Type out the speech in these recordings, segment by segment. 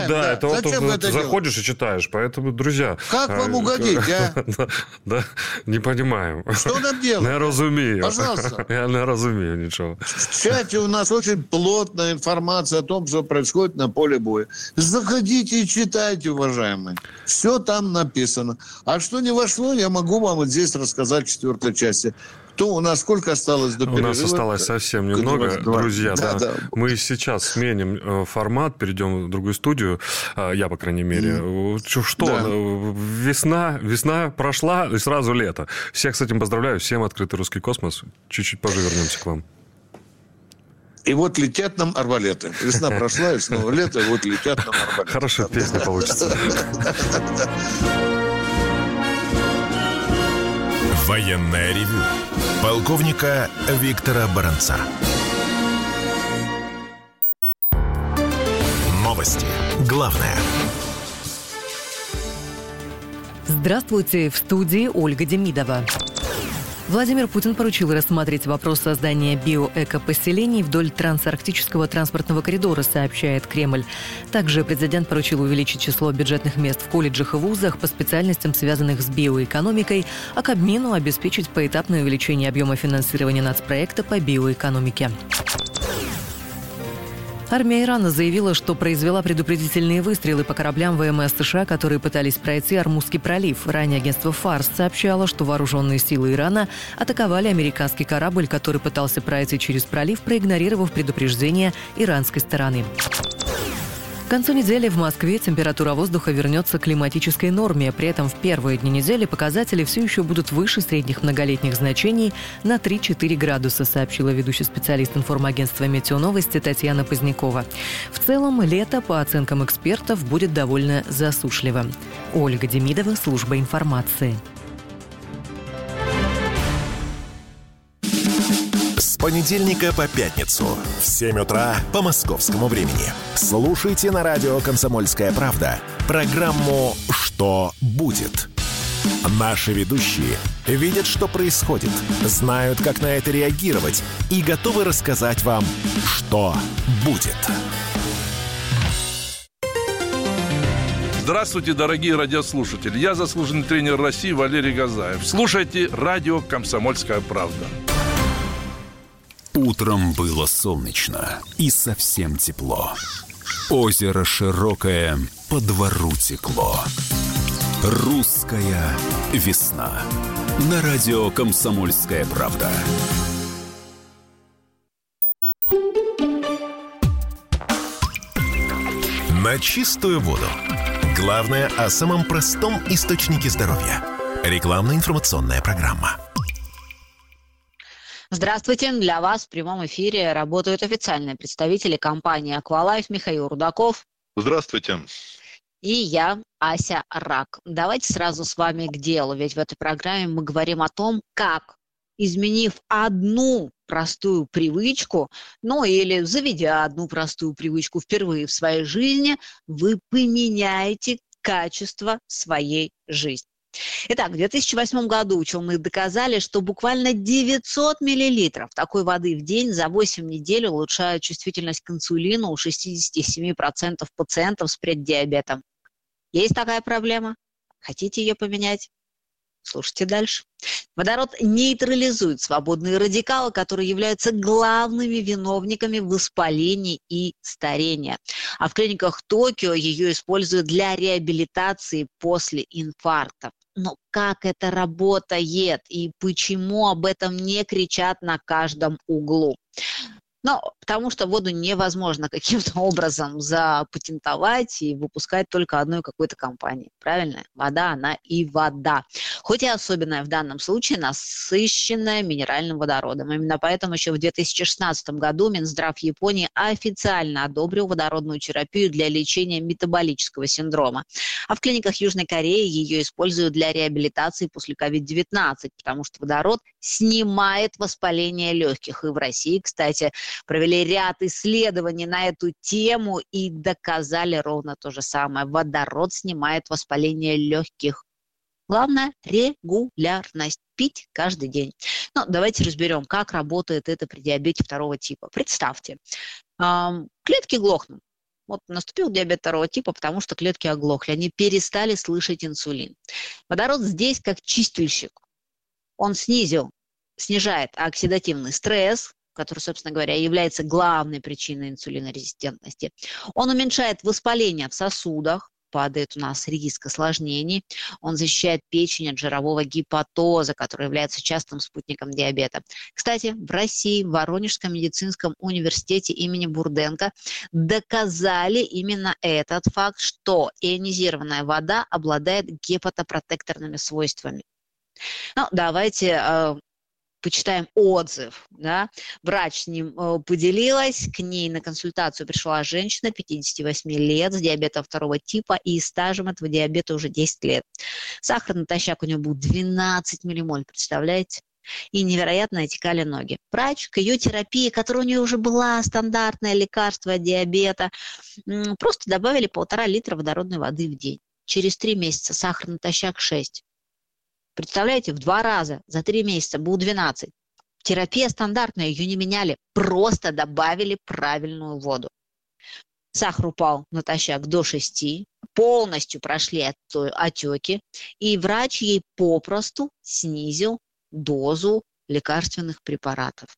Да, это зачем вот вы это заходишь делаете? и читаешь. Поэтому, друзья... Как вам угодить, Да, не понимаю. Что нам делать? Не розумію. Пожалуйста. Я не розумію ничего. В чате у нас очень плотная информация о том, что происходит на поле боя. Заходите и читайте, уважаемые. Все там написано. А что не вошло, я могу вам вот здесь рассказать в 4 части. У нас сколько осталось до перерыва? У нас осталось совсем немного, друзья. Да. Мы сейчас сменим формат, перейдем в другую студию. Я, по крайней мере. Что? Да. Весна прошла, и сразу лето. Всех с этим поздравляю. Всем открытый русский космос. Чуть-чуть позже вернемся к вам. И вот летят нам арбалеты. Весна прошла, и снова лето, и вот летят нам арбалеты. Хорошая песня получится. Военное ревю полковника Виктора Баранца. Новости. Главное. Здравствуйте, в студии Ольга Демидова. Владимир Путин поручил рассмотреть вопрос создания биоэкопоселений вдоль трансарктического транспортного коридора, сообщает Кремль. Также президент поручил увеличить число бюджетных мест в колледжах и вузах по специальностям, связанных с биоэкономикой, а Кабмину обеспечить поэтапное увеличение объема финансирования нацпроекта по биоэкономике. Армия Ирана заявила, что произвела предупредительные выстрелы по кораблям ВМС США, которые пытались пройти Ормузский пролив. Ранее агентство Фарс сообщало, что вооруженные силы Ирана атаковали американский корабль, который пытался пройти через пролив, проигнорировав предупреждение иранской стороны. К концу недели в Москве температура воздуха вернется к климатической норме. При этом в первые дни недели показатели все еще будут выше средних многолетних значений на 3-4 градуса, сообщила ведущий специалист информагентства «Метеоновости» Татьяна Позднякова. В целом, лето, по оценкам экспертов, будет довольно засушливым. Ольга Демидова, служба информации. С понедельника по пятницу в 7 утра по московскому времени. Слушайте на радио «Комсомольская правда» программу «Что будет?». Наши ведущие видят, что происходит, знают, как на это реагировать и готовы рассказать вам, что будет. Здравствуйте, дорогие радиослушатели. Я заслуженный тренер России Валерий Газаев. Слушайте радио «Комсомольская правда». Утром было солнечно и совсем тепло. Озеро широкое, по двору текло. Русская весна. На радио «Комсомольская правда». На чистую воду. Главное о самом простом источнике здоровья. Рекламно-информационная программа. Здравствуйте. Для вас в прямом эфире работают официальные представители компании «Аквалайф» Михаил Рудаков. Здравствуйте. И я, Ася Рак. Давайте сразу с вами к делу, ведь в этой программе мы говорим о том, как, изменив одну простую привычку, ну или заведя одну простую привычку впервые в своей жизни, вы поменяете качество своей жизни. Итак, в 2008 году ученые доказали, что буквально 900 миллилитров такой воды в день за 8 недель улучшают чувствительность к инсулину у 67% пациентов с преддиабетом. Есть такая проблема? Хотите ее поменять? Слушайте дальше. Водород нейтрализует свободные радикалы, которые являются главными виновниками воспалений и старения. А в клиниках Токио ее используют для реабилитации после инфаркта. Но как это работает и почему об этом не кричат на каждом углу? Ну, потому что воду невозможно каким-то образом запатентовать и выпускать только одной какой-то компании. Правильно? Вода, она и вода. Хоть и особенная в данном случае, насыщенная минеральным водородом. Именно поэтому еще в 2016 году Минздрав Японии официально одобрил водородную терапию для лечения метаболического синдрома. А в клиниках Южной Кореи ее используют для реабилитации после COVID-19, потому что водород снимает воспаление легких. И в России, кстати, провели ряд исследований на эту тему и доказали ровно то же самое. Водород снимает воспаление легких. Главное – регулярность. Пить каждый день. Ну, давайте разберем, как работает это при диабете второго типа. Представьте, клетки глохнут. Вот наступил диабет второго типа, потому что клетки оглохли, они перестали слышать инсулин. Водород здесь как чистильщик. Он снижает оксидативный стресс, который, собственно говоря, является главной причиной инсулинорезистентности. Он уменьшает воспаление в сосудах, падает у нас риск осложнений. Он защищает печень от жирового гепатоза, который является частым спутником диабета. Кстати, в России, в Воронежском медицинском университете имени Бурденко доказали именно этот факт, что ионизированная вода обладает гепатопротекторными свойствами. Ну, давайте почитаем отзыв. Да? Врач с ним поделилась, к ней на консультацию пришла женщина 58 лет с диабетом второго типа и стажем этого диабета уже 10 лет. Сахар натощак у нее был 12 миллимоль, представляете? И невероятно отекали ноги. Врач к ее терапии, которая у нее уже была стандартное лекарство от диабета, просто добавили 1,5 литра водородной воды в день. Через 3 месяца сахар натощак 6. Представляете, в 2 раза за 3 месяца был 12. Терапия стандартная, ее не меняли, просто добавили правильную воду. Сахар упал натощак до 6, полностью прошли отеки, и врач ей попросту снизил дозу лекарственных препаратов.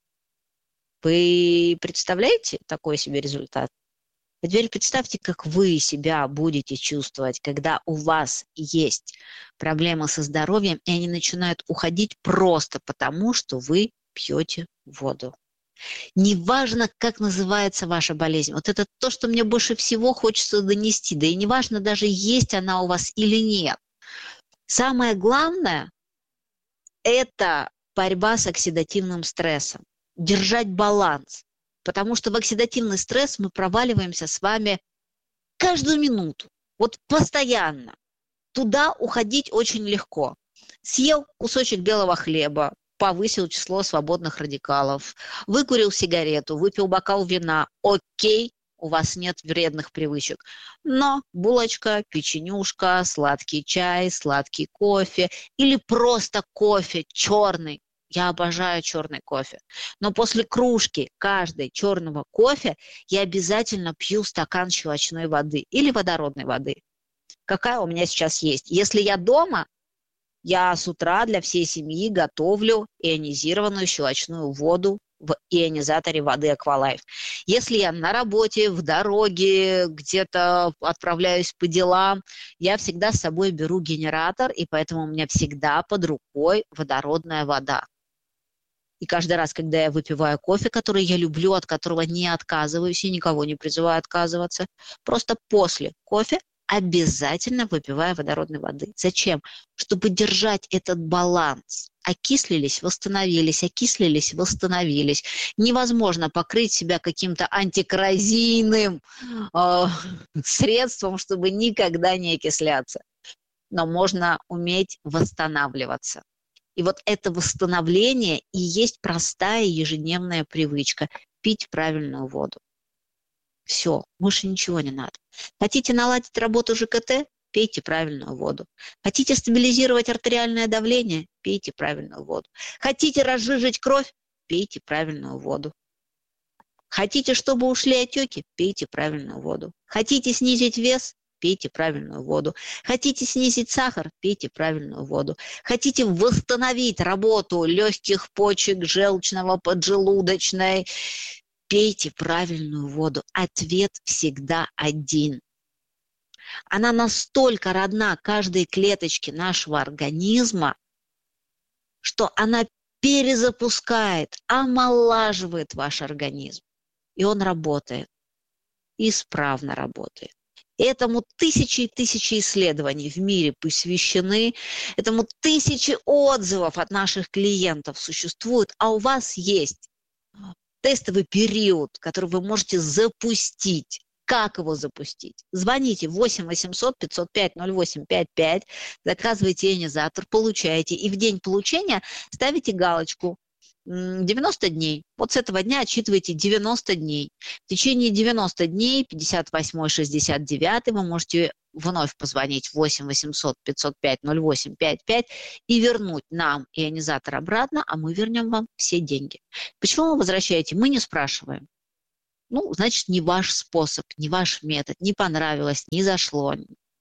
Вы представляете такой себе результат? А теперь представьте, как вы себя будете чувствовать, когда у вас есть проблемы со здоровьем, и они начинают уходить просто потому, что вы пьете воду. Неважно, как называется ваша болезнь. Вот это то, что мне больше всего хочется донести. Да и неважно даже, есть она у вас или нет. Самое главное – это борьба с оксидативным стрессом. Держать баланс. Потому что в оксидативный стресс мы проваливаемся с вами каждую минуту. Вот постоянно. Туда уходить очень легко. Съел кусочек белого хлеба, повысил число свободных радикалов. Выкурил сигарету, выпил бокал вина. Окей, у вас нет вредных привычек. Но булочка, печенюшка, сладкий чай, сладкий кофе или просто кофе черный. Я обожаю черный кофе. Но после кружки каждой черного кофе я обязательно пью стакан щелочной воды или водородной воды. Какая у меня сейчас есть? Если я дома, я с утра для всей семьи готовлю ионизированную щелочную воду в ионизаторе воды Aqualife. Если я на работе, в дороге, где-то отправляюсь по делам, я всегда с собой беру генератор, и поэтому у меня всегда под рукой водородная вода. И каждый раз, когда я выпиваю кофе, который я люблю, от которого не отказываюсь и никого не призываю отказываться, просто после кофе обязательно выпиваю водородной воды. Зачем? Чтобы держать этот баланс. Окислились, восстановились, окислились, восстановились. Невозможно покрыть себя каким-то антикоррозийным средством, чтобы никогда не окисляться. Но можно уметь восстанавливаться. И вот это восстановление и есть простая ежедневная привычка – пить правильную воду. Все, больше ничего не надо. Хотите наладить работу ЖКТ – пейте правильную воду. Хотите стабилизировать артериальное давление – пейте правильную воду. Хотите разжижить кровь – пейте правильную воду. Хотите, чтобы ушли отеки – пейте правильную воду. Хотите снизить вес – пейте правильную воду. Хотите снизить сахар, пейте правильную воду. Хотите восстановить работу легких, почек, желчного, поджелудочной, пейте правильную воду. Ответ всегда один. Она настолько родна каждой клеточке нашего организма, что она перезапускает, омолаживает ваш организм. И он работает. Исправно работает. Этому тысячи и тысячи исследований в мире посвящены, этому тысячи отзывов от наших клиентов существуют, а у вас есть тестовый период, который вы можете запустить. Как его запустить? Звоните 8 800 505 0855, заказывайте ионизатор, получаете, и в день получения ставите галочку 90 дней. Вот с этого дня отсчитывайте 90 дней. В течение 90 дней, 58-й, 69-й, вы можете вновь позвонить 8 800 505 0855 и вернуть нам ионизатор обратно, а мы вернем вам все деньги. Почему вы возвращаете? Мы не спрашиваем. значит, не ваш способ, не ваш метод, не понравилось, не зашло.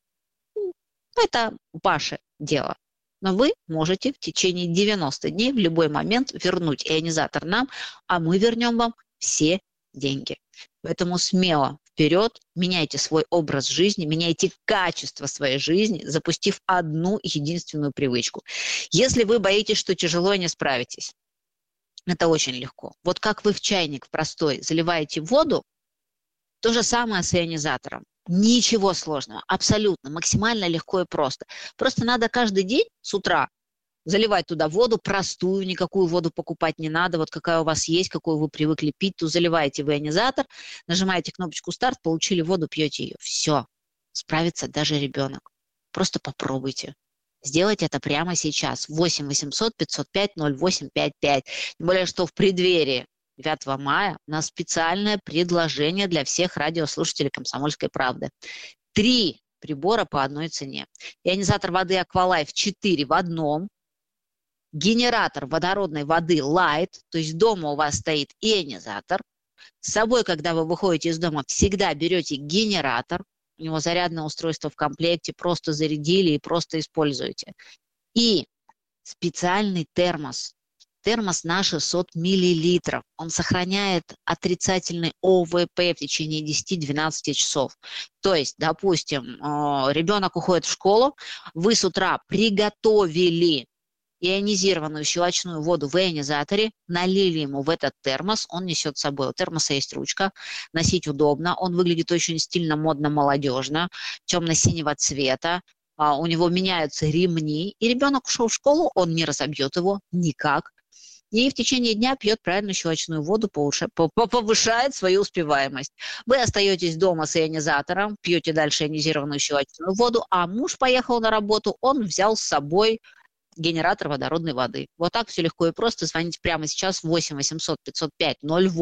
Это ваше дело. Но вы можете в течение 90 дней в любой момент вернуть ионизатор нам, а мы вернем вам все деньги. Поэтому смело вперед, меняйте свой образ жизни, меняйте качество своей жизни, запустив одну единственную привычку. Если вы боитесь, что тяжело и не справитесь, это очень легко. Вот как вы в чайник простой заливаете воду, то же самое с ионизатором. Ничего сложного, абсолютно, максимально легко и просто. Просто надо каждый день с утра заливать туда воду простую, никакую воду покупать не надо. Вот какая у вас есть, какую вы привыкли пить, то заливаете в ионизатор, нажимаете кнопочку «Старт», получили воду, пьете ее. Все, справится даже ребенок. Просто попробуйте. Сделайте это прямо сейчас. 8 800 505 0855. Тем более, что в преддверии 9 мая у нас специальное предложение для всех радиослушателей «Комсомольской правды». 3 прибора по одной цене. Ионизатор воды «Аквалайф» 4 в одном. Генератор водородной воды Light, то есть дома у вас стоит ионизатор. С собой, когда вы выходите из дома, всегда берете генератор. У него зарядное устройство в комплекте, просто зарядили и просто используете. И специальный термос. Термос на 600 миллилитров. Он сохраняет отрицательный ОВП в течение 10-12 часов. То есть, допустим, ребенок уходит в школу, вы с утра приготовили ионизированную щелочную воду в ионизаторе, налили ему в этот термос, он несет с собой. У термоса есть ручка, носить удобно, он выглядит очень стильно, модно, молодежно, темно-синего цвета, у него меняются ремни, и ребенок ушел в школу, он не разобьет его никак. И в течение дня пьет правильную щелочную воду, повышает свою успеваемость. Вы остаетесь дома с ионизатором, пьете дальше ионизированную щелочную воду, а муж поехал на работу, он взял с собой генератор водородной воды. Вот так все легко и просто. Звоните прямо сейчас 8 800 505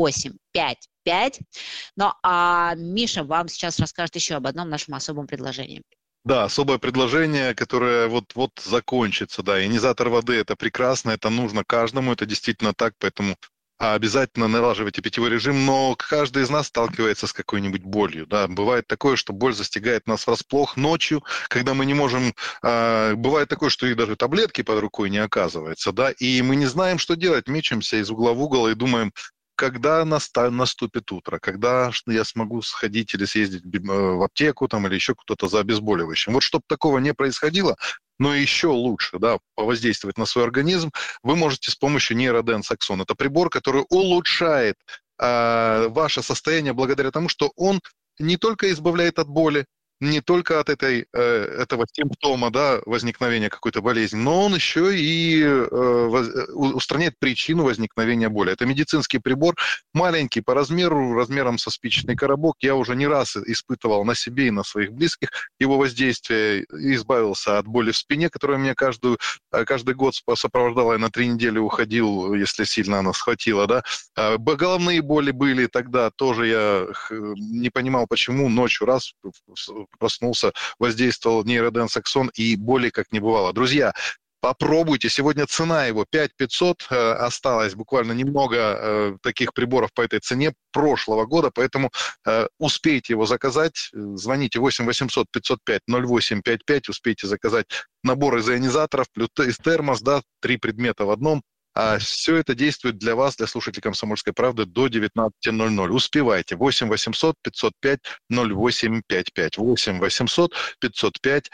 0855. Ну, а Миша вам сейчас расскажет еще об одном нашем особом предложении. Да, особое предложение, которое вот закончится. Да, ионизатор воды – это прекрасно, это нужно каждому, это действительно так, поэтому обязательно налаживайте питьевой режим, но каждый из нас сталкивается с какой-нибудь болью. Да. Бывает такое, что боль застигает нас врасплох ночью, когда мы не можем... бывает такое, что и даже таблетки под рукой не оказывается, да, и мы не знаем, что делать, мечемся из угла в угол и думаем, когда наступит утро, когда я смогу сходить или съездить в аптеку там, или еще куда-то за обезболивающим. Вот чтобы такого не происходило, но еще лучше, да, повоздействовать на свой организм, вы можете с помощью нейроденс Аксон. Это прибор, который улучшает ваше состояние благодаря тому, что он не только избавляет от боли, не только от этого симптома, да, возникновения какой-то болезни, но он еще и устраняет причину возникновения боли. Это медицинский прибор, маленький по размеру, размером со спичечный коробок. Я уже не раз испытывал на себе и на своих близких его воздействие, избавился от боли в спине, которая меня каждый год сопровождала, я на 3 недели уходил, если сильно она схватила, да. Головные боли были тогда, тоже я не понимал, почему ночью раз проснулся, воздействовал нейроденс Аксон, и боли как не бывало. Друзья, попробуйте. Сегодня цена его 5500. Осталось буквально немного таких приборов по этой цене прошлого года, поэтому успейте его заказать. Звоните 8 800 505 0855. Успейте заказать набор из ионизаторов, плюс термос, да, 3 предмета в одном. А все это действует для вас, для слушателей «Комсомольской правды» до 19:00. Успевайте. 8 800 505 0855. 8 800 505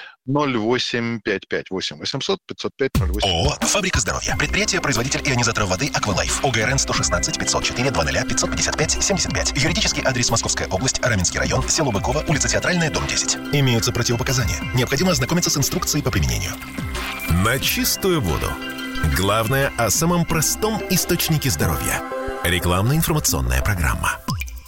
0855. 8 800 505 0855. ООО «Фабрика здоровья». Предприятие-производитель ионизаторов воды «Аквалайф». ОГРН 116 504 00 555 75. Юридический адрес: Московская область, Раменский район, село Быково, улица Театральная, дом 10. Имеются противопоказания. Необходимо ознакомиться с инструкцией по применению. На чистую воду. Главное о самом простом источнике здоровья. Рекламно-информационная программа.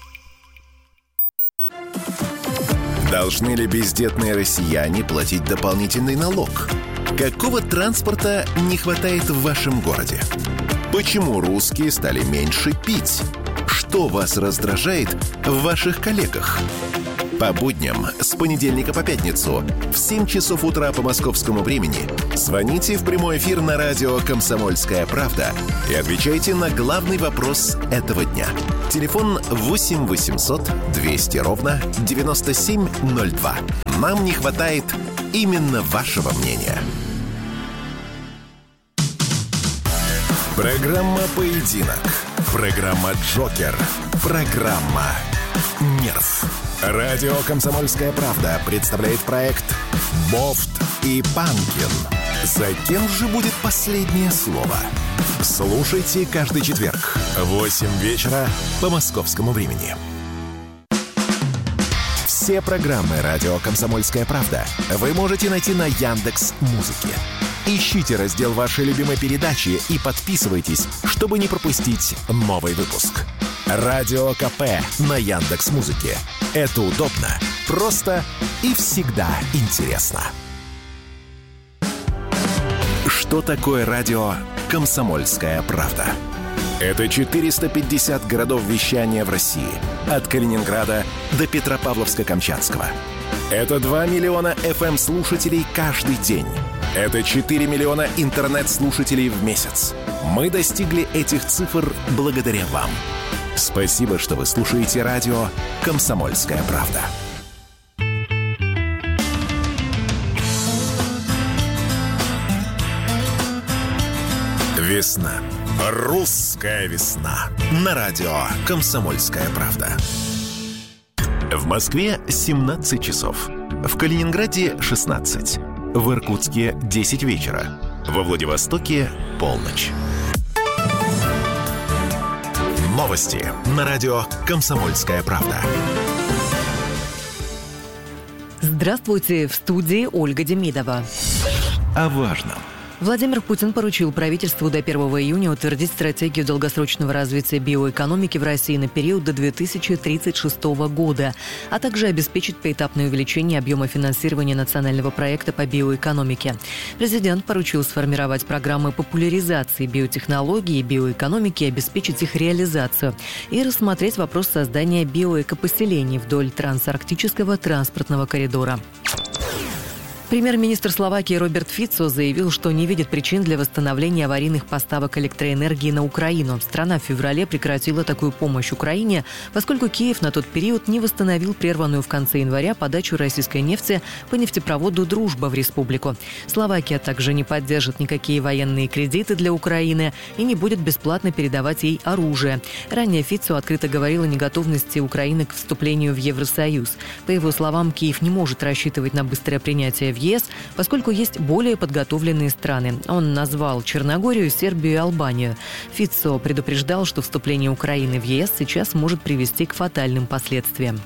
Должны ли бездетные россияне платить дополнительный налог? Какого транспорта не хватает в вашем городе? Почему русские стали меньше пить? Что вас раздражает в ваших коллегах? По будням с понедельника по пятницу в 7 часов утра по московскому времени звоните в прямой эфир на радио «Комсомольская правда» и отвечайте на главный вопрос этого дня. Телефон 8 800 200 ровно 9702. Нам не хватает именно вашего мнения. Программа «Поединок». Программа «Джокер». Программа «Нерв». Радио «Комсомольская правда» представляет проект «Бофт и Панкин». За кем же будет последнее слово? Слушайте каждый четверг в 8 вечера по московскому времени. Все программы «Радио Комсомольская правда» вы можете найти на Яндекс.Музыке. Ищите раздел вашей любимой передачи и подписывайтесь, чтобы не пропустить новый выпуск. Радио КП на Яндекс.Музыке. Это удобно, просто и всегда интересно. Что такое радио «Комсомольская правда»? Это 450 городов вещания в России. От Калининграда до Петропавловска-Камчатского. Это 2 миллиона FM-слушателей каждый день. Это 4 миллиона интернет-слушателей в месяц. Мы достигли этих цифр благодаря вам. Спасибо, что вы слушаете радио «Комсомольская правда». Весна. Русская весна. На радио «Комсомольская правда». В Москве 17 часов. В Калининграде 16. В Иркутске 10 вечера. Во Владивостоке полночь. Новости на радио «Комсомольская правда». Здравствуйте, в студии Ольга Демидова. О важном. Владимир Путин поручил правительству до 1 июня утвердить стратегию долгосрочного развития биоэкономики в России на период до 2036 года, а также обеспечить поэтапное увеличение объема финансирования национального проекта по биоэкономике. Президент поручил сформировать программы популяризации биотехнологий и биоэкономики, обеспечить их реализацию и рассмотреть вопрос создания биоэкопоселений вдоль трансарктического транспортного коридора. Премьер-министр Словакии Роберт Фицо заявил, что не видит причин для восстановления аварийных поставок электроэнергии на Украину. Страна в феврале прекратила такую помощь Украине, поскольку Киев на тот период не восстановил прерванную в конце января подачу российской нефти по нефтепроводу «Дружба» в республику. Словакия также не поддержит никакие военные кредиты для Украины и не будет бесплатно передавать ей оружие. Ранее Фицо открыто говорил о неготовности Украины к вступлению в Евросоюз. По его словам, Киев не может рассчитывать на быстрое принятие в ЕС, поскольку есть более подготовленные страны. Он назвал Черногорию, Сербию и Албанию. Фицо предупреждал, что вступление Украины в ЕС сейчас может привести к фатальным последствиям.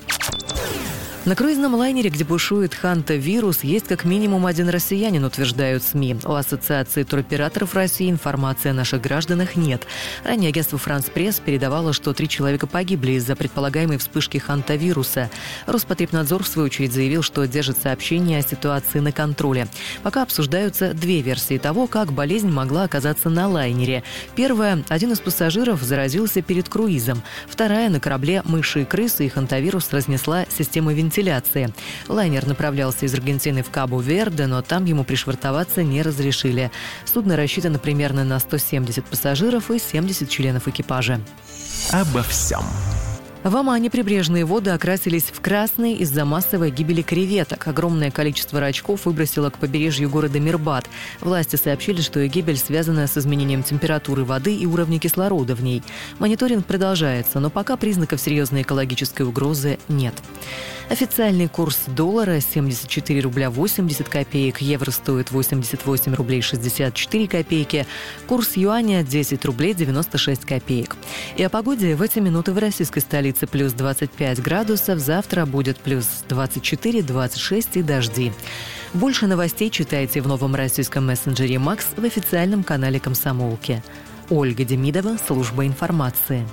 На круизном лайнере, где бушует хантавирус, есть как минимум один россиянин, утверждают СМИ. У Ассоциации туроператоров России информации о наших гражданах нет. Ранее агентство «Франс Пресс» передавало, что 3 человека погибли из-за предполагаемой вспышки хантавируса. Роспотребнадзор, в свою очередь, заявил, что держит сообщения о ситуации на контроле. Пока обсуждаются 2 версии того, как болезнь могла оказаться на лайнере. Первая – один из пассажиров заразился перед круизом. Вторая – на корабле мыши и крысы, и хантавирус разнесла система вентиляции. Лайнер направлялся из Аргентины в Кабо-Верде, но там ему пришвартоваться не разрешили. Судно рассчитано примерно на 170 пассажиров и 70 членов экипажа. Обо всем. В Омане прибрежные воды окрасились в красный из-за массовой гибели креветок. Огромное количество рачков выбросило к побережью города Мирбад. Власти сообщили, что их гибель связана с изменением температуры воды и уровня кислорода в ней. Мониторинг продолжается, но пока признаков серьезной экологической угрозы нет. Официальный курс доллара 74 рубля 80 копеек, евро стоит 88 рублей 64 копейки, курс юаня 10 рублей 96 копеек. И о погоде в эти минуты в российской столице плюс 25 градусов, завтра будет плюс 24, 26 и дожди. Больше новостей читайте в новом российском мессенджере «Макс» в официальном канале «Комсомолки». Ольга Демидова, служба информации.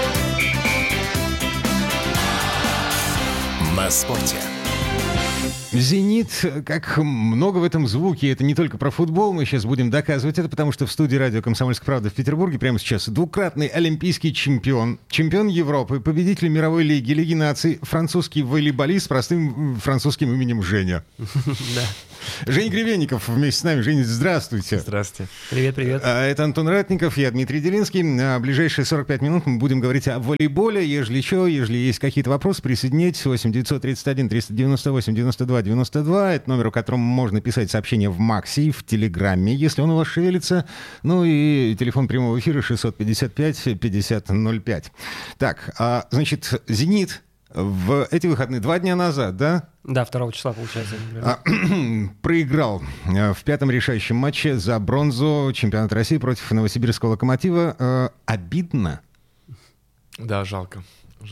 На спорте. «Зенит», как много в этом звуке, это не только про футбол, мы сейчас будем доказывать это, потому что в студии радио «Комсомольская правда» в Петербурге прямо сейчас двукратный олимпийский чемпион, чемпион Европы, победитель мировой лиги, Лиги наций, французский волейболист с простым французским именем Женя. Женя Гривенников вместе с нами. Женя, здравствуйте. Здравствуйте. Привет. Это Антон Ратников, я Дмитрий Делинский. В ближайшие 45 минут мы будем говорить о волейболе. Ежели есть какие-то вопросы, присоединяйтесь. 8 931 398 92 92. Это номер, по которому можно писать сообщения в Макси, в Телеграме, если он у вас шевелится. Ну и телефон прямого эфира 655 50 05. Так, значит, «Зенит» в эти выходные 2 дня назад, да? Да, 2 числа, получается. Проиграл в 5-м решающем матче за бронзу чемпионата России против новосибирского «Локомотива». Обидно? Да, жалко.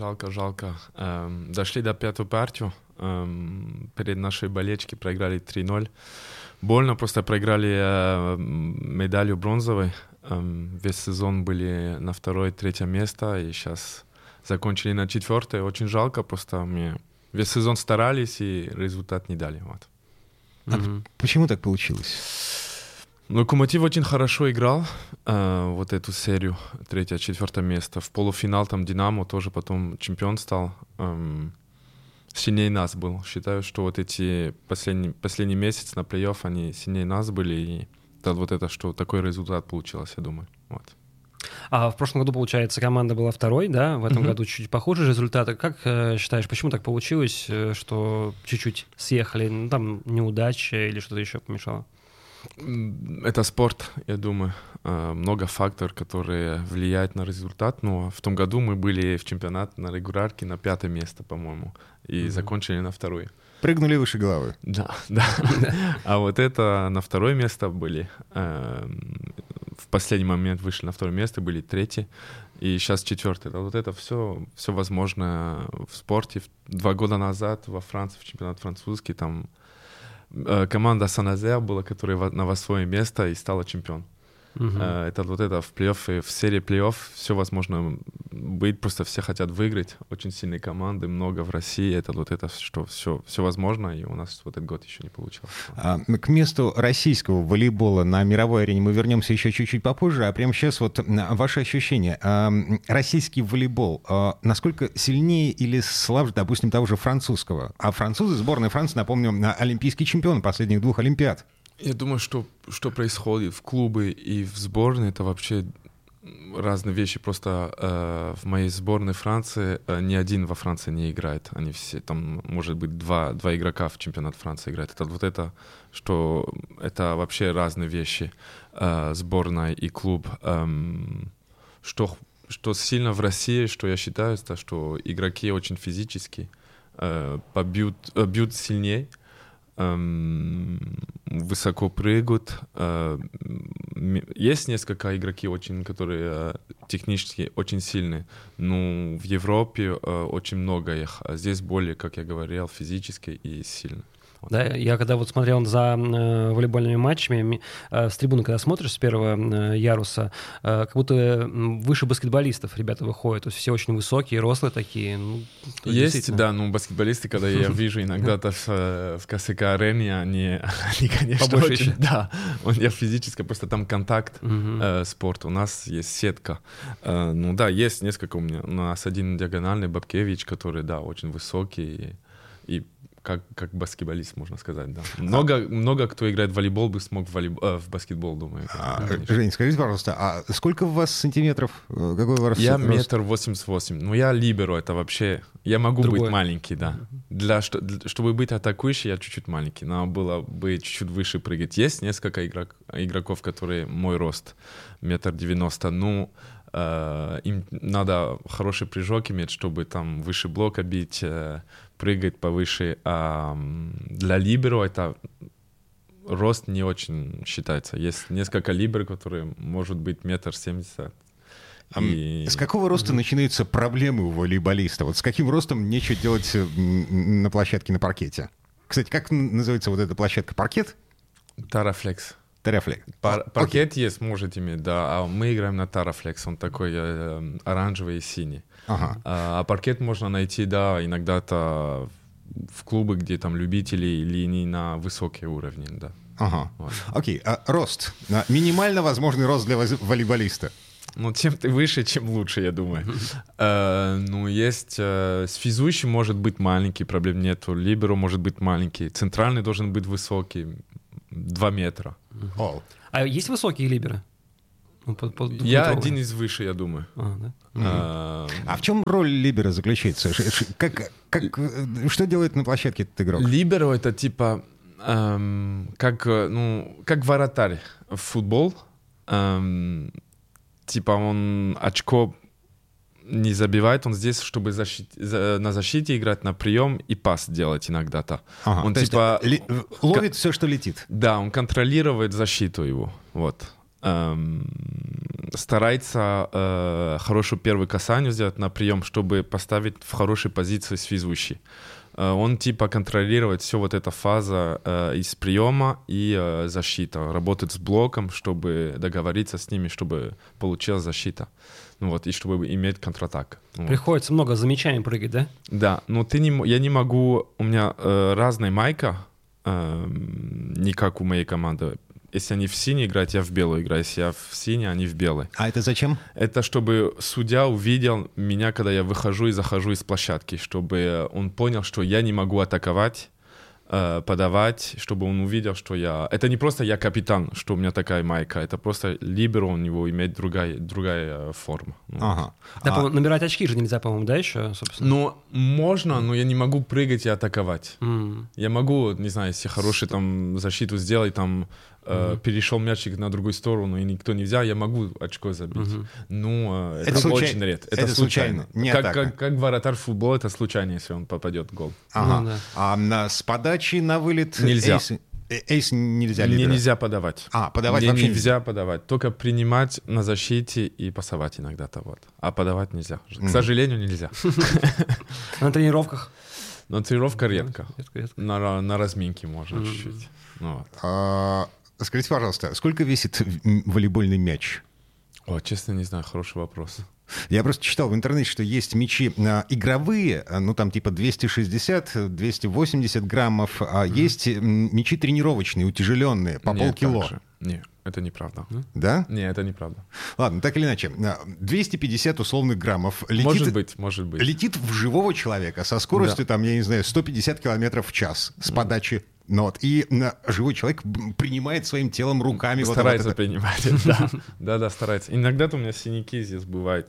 Дошли до 5-й партию. Перед нашей болельщики проиграли 3-0. Больно, просто проиграли медалью бронзовой. Весь сезон были на 2-3 место, и сейчас закончили на 4-е. Очень жалко, просто мне весь сезон старались, и результат не дали. Вот. Почему так получилось? «Локомотив» очень хорошо играл вот эту серию, 3-4 место. В полуфинал там «Динамо» тоже потом чемпион стал. Сильнее нас был. Считаю, что вот эти последний месяц на плей-офф, они сильнее нас были, и вот это, что такой результат получился, я думаю. Вот. А в прошлом году, получается, команда была 2-й, да? В этом году чуть похуже результаты. Как считаешь, почему так получилось, что чуть-чуть съехали? Ну, там неудача или что-то еще помешало? Это спорт, я думаю. Много факторов, которые влияют на результат. Но в том году мы были в чемпионате на регулярке на 5-е место, по-моему, и закончили на 2-е. Прыгнули выше головы. Да. А вот это на 2-е место были. В последний момент вышли на 2-е место, были 3-е, и сейчас 4-е. Вот это все возможно в спорте. 2 года назад во Франции, в чемпионат французский, там команда Сан-Жозе была, которая на 8-е место и стала чемпион. Это вот это в плей-оффе, в серии плей-офф все возможно быть, просто все хотят выиграть. Очень сильные команды, много в России. Это вот это, что все возможно, и у нас вот этот год еще не получилось. К месту российского волейбола на мировой арене мы вернемся еще чуть-чуть попозже, а прямо сейчас вот ваши ощущения. Российский волейбол насколько сильнее или слабже, допустим, того же французского? А французы, сборная Франции, напомню, олимпийский чемпион последних 2 Олимпиад. Я думаю, что происходит в клубе и в сборной, это вообще разные вещи. Просто в моей сборной Франции ни один во Франции не играет. Они все, там, может быть, два игрока в чемпионат Франции играют. Это вот это, что это вообще разные вещи, сборная и клуб. Что сильно в России, что я считаю, это, что игроки очень физически бьют сильнее, высоко прыгают. Есть несколько игроков, которые технически очень сильные, но в Европе очень много их. А здесь более, как я говорил, физически и сильно. Да, я когда вот смотрел за волейбольными матчами, с трибуны, когда смотришь с первого яруса, как будто выше баскетболистов ребята выходят. То есть все очень высокие, рослые такие. Ну, есть, да, ну баскетболисты, когда я вижу иногда в КСК-арене, они, конечно, очень... Да, у них физически, просто там контакт, спорт. У нас есть сетка. Ну да, есть несколько у меня. У нас один диагональный, Бабкевич, который, да, очень высокий и как баскетболист, можно сказать, да. Много кто играет в волейбол бы смог в баскетбол, думаю. Жень, скажите, пожалуйста, а сколько у вас сантиметров? Какой у вас я рост? 1,88 м. Ну, я либеро, это вообще... Я могу быть маленький, да. Чтобы быть атакующим, я чуть-чуть маленький. Надо было бы чуть-чуть выше прыгать. Есть несколько игроков, которые мой рост 1,90 м. Ну, им надо хороший прыжок иметь, чтобы там выше блока бить, прыгать повыше. А для либеро это рост не очень считается. Есть несколько либеро, которые может быть 1,70 м. С какого роста начинаются проблемы у волейболиста? Вот с каким ростом нечего делать на площадке, на паркете? Кстати, как называется вот эта площадка? Паркет? Тарафлекс. Тарафлекс. Паркет есть, можете иметь, да. А мы играем на Тарафлекс. Он такой оранжевый и синий. Ага. А паркет можно найти, да, иногда это в клубы, где там любители или не на высокие уровни, да. Ага. Вот. Окей, рост. Минимально возможный рост для волейболиста. Ну, чем ты выше, чем лучше, я думаю. Ну, есть... С физующим может быть маленький, проблем нету. Либеро может быть маленький. Центральный должен быть высокий. 2 метра. А есть высокие либеры? Я один из выше, я думаю. А в чем роль либера заключается? Что делает на площадке этот игрок? Либеро — это типа как вратарь в футбол. Типа он очко не забивает, он здесь, чтобы на защите играть, на прием и пас делать иногда-то. Ага, он типа ловит все, что летит. Да, он контролирует защиту его. Вот. Старается хорошую первую касание сделать на прием, чтобы поставить в хорошей позиции связующий. Он типа контролирует всю вот эту фазу из приема и защита. Работает с блоком, чтобы договориться с ними, чтобы получилась защита. Ну вот, и чтобы иметь контратак. Приходится много замечаний прыгать, да? Да, но я не могу... У меня разная майка, не как у моей команды. Если они в синий играют, я в белую играю. Если я в синий, они в белый. А это зачем? Это чтобы судья увидел меня, когда я выхожу и захожу из площадки, чтобы он понял, что я не могу атаковать, подавать, чтобы он увидел, что я... Это не просто я капитан, что у меня такая майка, это просто либеро, у него имеет другая форма. Ага. Да, набирать очки же нельзя, по-моему, да, еще, собственно? Ну, можно, но я не могу прыгать и атаковать. Я могу, не знаю, если хорошую там защиту сделать, там перешел мячик на другую сторону, и никто не взял, я могу очко забить. Ну, это очень редко. Это случайно. Как вратарь в футбол, это случайно, если он попадет в гол. Ага. Ну, да. А с подачи на вылет... Нельзя. Эйс нельзя либеро? Мне нельзя подавать. Подавать мне вообще нельзя подавать. Только принимать на защите и пасовать иногда-то. Вот. А подавать нельзя. К сожалению, нельзя. На тренировках? На тренировках редко. На разминке можно чуть-чуть. Скажите, пожалуйста, сколько весит волейбольный мяч? Честно, не знаю, хороший вопрос. Я просто читал в интернете, что есть мячи игровые, ну там типа 260-280 граммов, а есть мячи тренировочные, утяжеленные, по полкило. Нет, это неправда. Да? Нет, это неправда. Ладно, так или иначе, 250 условных граммов летит, может быть. Летит в живого человека со скоростью, там, я не знаю, 150 километров в час с подачи нот. И живой человек принимает своим телом, руками. Старается принимать, да, старается. Иногда-то у меня синяки здесь бывают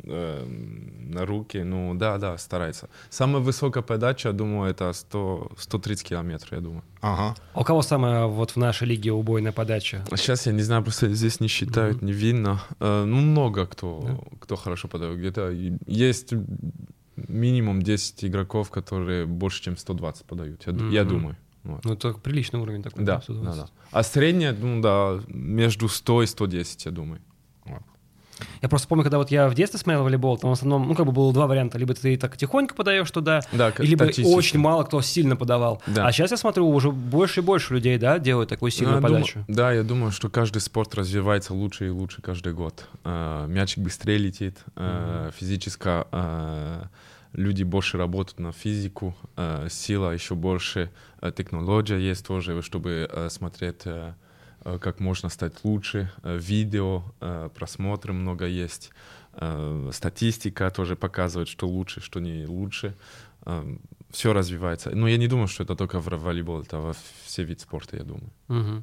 на руки, ну да, старается. Самая высокая подача, я думаю, это 130 километров, я думаю. Ага. А у кого самая вот в нашей лиге убойная подача? Сейчас я не знаю, просто здесь не считают, не видно. Ну, много кто хорошо подает. Где-то есть минимум 10 игроков, которые больше, чем 120 подают, я думаю. Вот. Ну, это приличный уровень такой. Да. А средняя, между 100 и 110, я думаю. Вот. Я просто помню, когда вот я в детстве смотрел волейбол, там в основном, было два варианта. Либо ты так тихонько подаешь туда, либо очень мало кто сильно подавал. Да. А сейчас я смотрю, уже больше и больше людей, делают такую сильную подачу. Я думаю, что каждый спорт развивается лучше и лучше каждый год. Мячик быстрее летит, физическая... Люди больше работают на физику, сила еще больше, технология есть тоже, чтобы смотреть, как можно стать лучше, видео, просмотры много есть, статистика тоже показывает, что лучше, что не лучше. Все развивается. Но я не думаю, что это только в волейболе, это во все виды спорта, я думаю.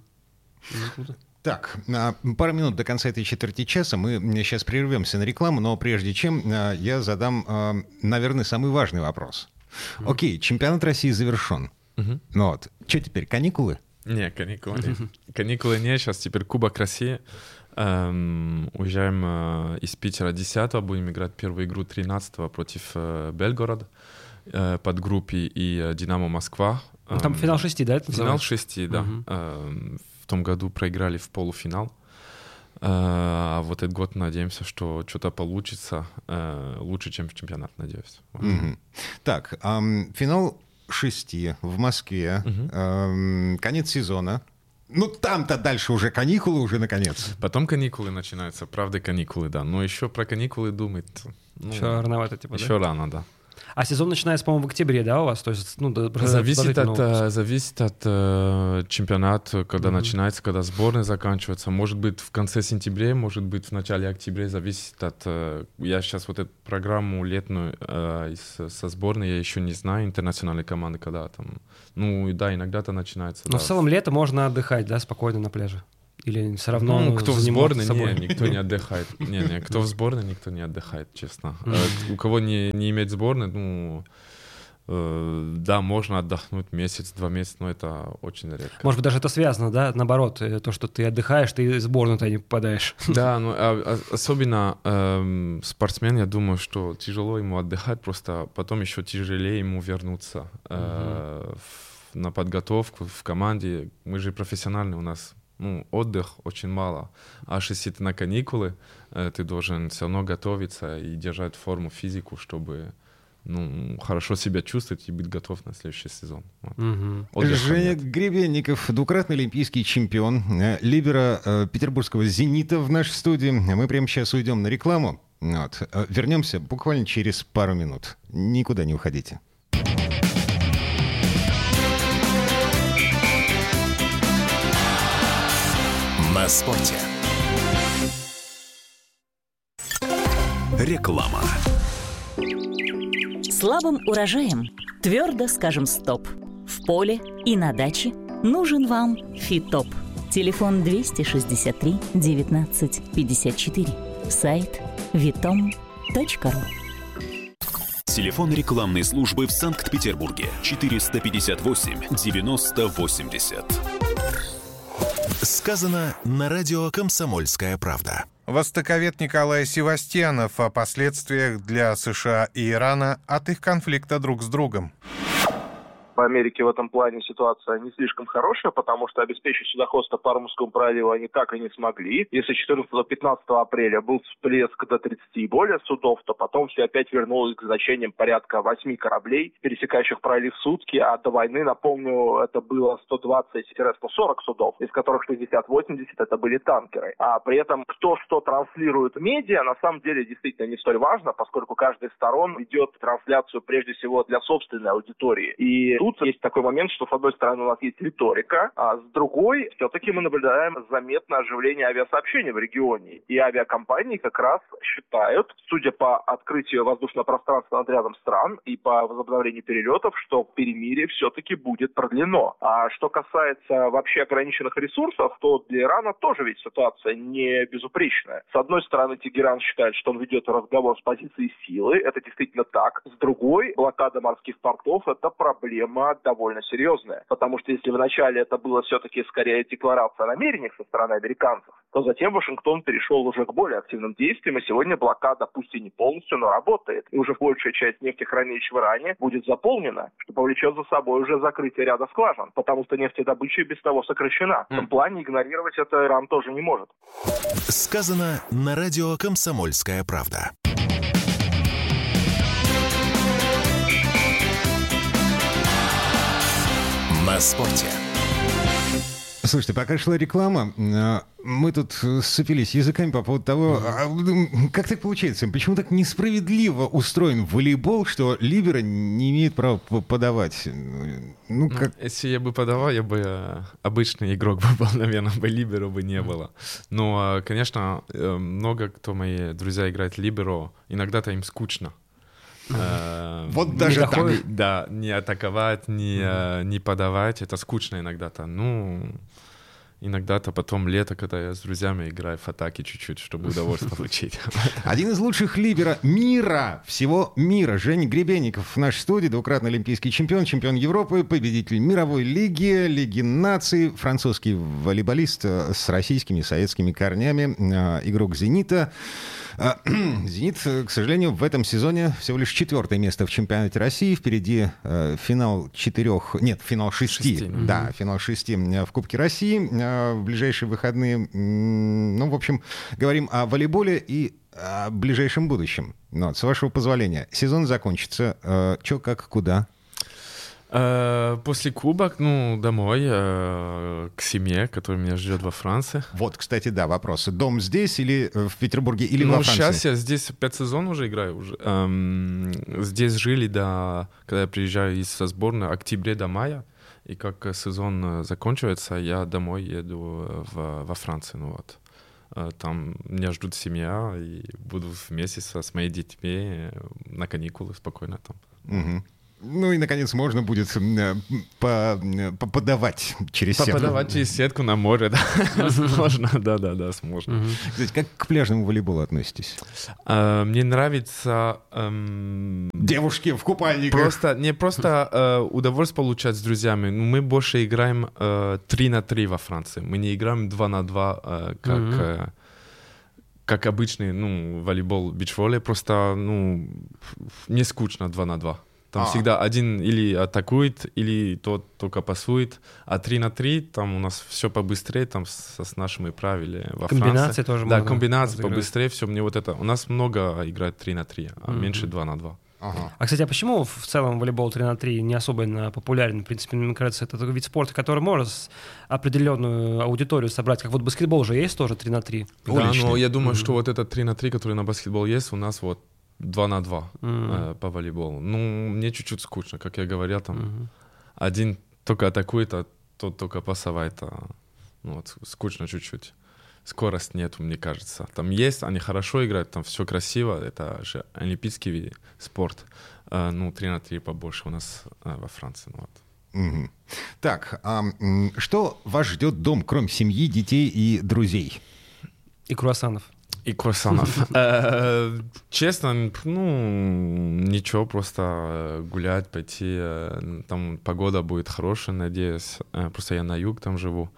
Так, пару минут до конца этой четверти часа. Мы сейчас прервемся на рекламу, но прежде чем я задам, наверное, самый важный вопрос. Окей, чемпионат России завершен. Вот. Что теперь, каникулы? Не, каникулы нет. Каникулы нет, сейчас теперь Кубок России. Уезжаем из Питера 10-го, будем играть первую игру 13-го против Белгорода под группе и Динамо Москва. Там финал 6, да? Это финал 6, да. В том году проиграли в полуфинал. А вот этот год надеемся, что что-то получится лучше, чем в чемпионат, надеюсь. Так, финал 6 в Москве, конец сезона. Ну, там-то дальше уже каникулы, уже наконец. Потом каникулы начинаются, правда, каникулы, да. Но еще про каникулы думать... еще рановато, типа, еще рано, да. А сезон начинается, по-моему, в октябре, да, у вас? То есть, зависит от чемпионата, когда начинается, когда сборная заканчивается. Может быть, в конце сентября, может быть, в начале октября. Зависит от... Я сейчас вот эту программу летную со сборной, я еще не знаю, интернациональной команды, когда там... иногда это начинается. Но в целом лето можно отдыхать, да, спокойно на пляже? Или все равно кто в сборной, никто не отдыхает. Кто в сборной, никто не отдыхает, честно. У кого не имеет сборной, да, можно отдохнуть месяц, 2 месяца, но это очень редко. Может быть, даже это связано, да, наоборот, то, что ты отдыхаешь, ты в сборную-то не попадаешь. Да, особенно спортсмен, я думаю, что тяжело ему отдыхать, просто потом еще тяжелее ему вернуться на подготовку в команде. Мы же профессиональные, у нас отдых очень мало. Аж если ты на каникулы, ты должен все равно готовиться и держать форму, физику, чтобы хорошо себя чувствовать и быть готов на следующий сезон. Женя Гребенников, двукратный олимпийский чемпион, либеро петербургского «Зенита» в нашей студии. Мы прямо сейчас уйдем на рекламу. Вернемся буквально через пару минут. Никуда не уходите. На спорте. Реклама. Слабым урожаем твердо скажем «стоп». В поле и на даче нужен вам «Фитоп». Телефон 263 19 54. Сайт vitom.ru. Телефон рекламной службы в Санкт-Петербурге 458 90 80. Сказано на радио «Комсомольская правда». Востоковед Николай Севастьянов о последствиях для США и Ирана от их конфликта друг с другом. В Америке в этом плане ситуация не слишком хорошая, потому что обеспечить судоходство по Армузскому проливу они так и не смогли. Если 14-15 апреля был всплеск до 30 и более судов, то потом все опять вернулось к значениям порядка 8 кораблей, пересекающих пролив в сутки, а до войны, напомню, это было 120-140 судов, из которых 60-80 это были танкеры. А при этом кто что транслирует медиа, на самом деле действительно не столь важно, поскольку каждая из сторон ведет трансляцию прежде всего для собственной аудитории. И тут есть такой момент, что с одной стороны у нас есть риторика, а с другой все-таки мы наблюдаем заметное оживление авиасообщения в регионе. И авиакомпании как раз считают, судя по открытию воздушного пространства над рядом стран и по возобновлению перелетов, что перемирие все-таки будет продлено. А что касается вообще ограниченных ресурсов, то для Ирана тоже ведь ситуация не безупречная. С одной стороны, Тегеран считает, что он ведет разговор с позиции силы, это действительно так. С другой, блокада морских портов – это проблема довольно серьезная. Потому что если вначале это было все-таки скорее декларация о намерениях со стороны американцев, то затем Вашингтон перешел уже к более активным действиям, и сегодня блокада, пусть и не полностью, но работает. И уже большая часть нефтехранилищ в Иране будет заполнена, что повлечет за собой уже закрытие ряда скважин, потому что нефтедобыча и без того сокращена. В этом плане игнорировать это Иран тоже не может. Сказано на радио «Комсомольская правда». На спорте. Слушайте, пока шла реклама, мы тут сцепились языками по поводу того, как так получается, почему так несправедливо устроен волейбол, что либеро не имеет права подавать. Если я бы подавал, я бы обычный игрок бы был, наверное, бы либеро бы не было. Но, конечно, много кто мои друзья играют либеро, иногда-то им скучно. Вот даже так. Да, не атаковать, не подавать, это скучно иногда-то. Иногда-то потом лето, когда я с друзьями играю в атаке чуть-чуть, чтобы удовольствие получить. Один из лучших либеро мира, всего мира, Женя Гребенников в нашей студии, двукратный олимпийский чемпион, чемпион Европы, победитель мировой лиги, Лиги наций, французский волейболист с российскими, советскими корнями, игрок «Зенита». «Зенит», к сожалению, в этом сезоне всего лишь 4-е место в чемпионате России. Впереди финал 6. Да, финал 6 в Кубке России в ближайшие выходные. В общем, говорим о волейболе и о ближайшем будущем. С вашего позволения, сезон закончится. Чё, как, куда? После клуба, домой, к семье, которая меня ждет во Франции. Вот, кстати, да, вопрос. Дом здесь или в Петербурге, или во Франции? Сейчас я здесь 5 сезонов уже играю. Здесь жили, когда я приезжаю из сборной, октября до мая. И как сезон заканчивается, я домой еду во Францию. Там меня ждут семья, и буду вместе с моими детьми на каникулы спокойно там. Угу. И, наконец, можно будет подавать через сетку. Подавать через сетку на море, да. Можно, да, сможем. Кстати, как к пляжному волейболу относитесь? Мне нравится... Девушки в купальниках. Просто удовольствие получать с друзьями. Мы больше играем 3-3 во Франции. Мы не играем 2-2, как обычный волейбол, бич-волей. Просто не скучно 2-2. Там всегда один или атакует, или тот только пасует. А 3-3, там у нас все побыстрее, там с нашими правилами во Франции. Комбинации тоже можно. Да, комбинации побыстрее, все. Мне у нас много играет 3-3, а меньше 2-2. Ага. А, кстати, почему в целом волейбол 3-3 не особенно популярен? В принципе, мне кажется, это такой вид спорта, который может определенную аудиторию собрать. Как баскетбол же есть тоже 3-3. Да, но я думаю, что вот этот 3-3, который на баскетбол есть, у нас 2-2 по волейболу. Мне чуть-чуть скучно, как я говорил, там один только атакует, а тот только пасовает. Скучно чуть-чуть. Скорость нет, мне кажется. Там есть, они хорошо играют, там все красиво. Это же олимпийский вид спорт. 3-3 побольше у нас во Франции. Угу. Так, что вас ждет дом, кроме семьи, детей и друзей? И круассанов. Честно, ничего, просто гулять, пойти. Там погода будет хорошая, надеюсь. Просто я на юг там живу.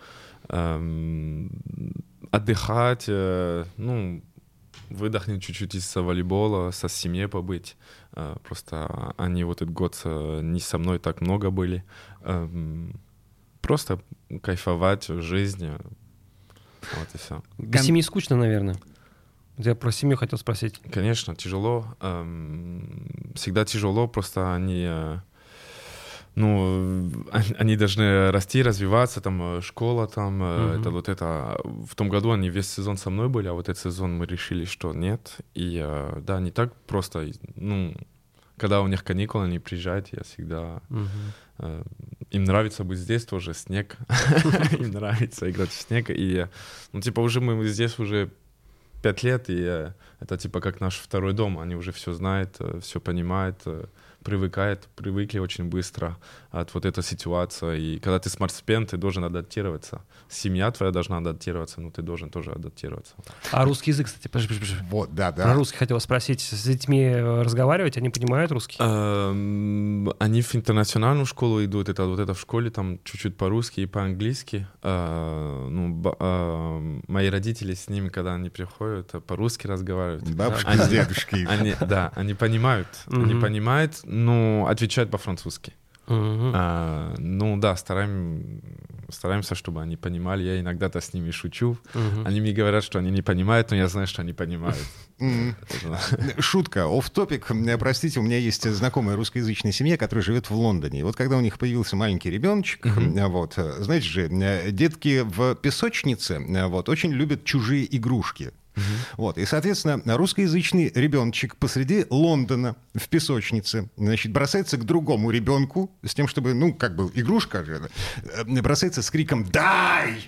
Отдыхать, выдохнуть чуть-чуть из волейбола, со семьей побыть. Просто они этот год не со мной так много были. Просто кайфовать жизнью. Вот и все. Без семьи скучно, наверное. Я про семью хотел спросить. Конечно, тяжело. Всегда тяжело, просто они должны расти, развиваться, там школа, там это. В том году они весь сезон со мной были, а вот этот сезон мы решили, что нет. И не так просто. Когда у них каникулы, они приезжают, я всегда... Им нравится быть здесь тоже, снег. Им нравится играть в снег. И, уже мы здесь уже 5 лет, и это как наш второй дом. Они уже все знают, все понимают, привыкли очень быстро от вот этой ситуации. И когда ты спортсмен, ты должен адаптироваться. Семья твоя должна адаптироваться, но ты должен тоже адаптироваться. А русский язык, кстати, Вот, да. Про русский хотел спросить. С детьми разговаривать, они понимают русский? Они в интернациональную школу идут. Это в школе там чуть-чуть по-русски и по-английски. Мои родители с ними, когда они приходят, по-русски разговаривают. Бабушки с дедушкой. Они понимают. Они понимают, но отвечают по-французски. Стараемся, чтобы они понимали. Я иногда-то с ними шучу. Они мне говорят, что они не понимают, но я знаю, что они понимают. Шутка, офф-топик. Простите, у меня есть знакомая русскоязычная семья, которая живет в Лондоне. И вот когда у них появился маленький ребеночек, знаете же, детки в песочнице очень любят чужие игрушки. И, соответственно, русскоязычный ребеночек посреди Лондона в песочнице, бросается к другому ребенку с тем, чтобы, игрушка же, бросается с криком «Дай!».